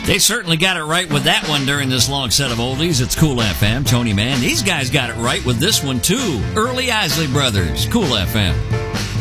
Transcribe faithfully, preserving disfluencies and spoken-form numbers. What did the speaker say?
They certainly got it right with that one during this long set of oldies. It's Cool F M. Tony Mann. These guys got it right with this one, too. Early Isley Brothers. Cool F M.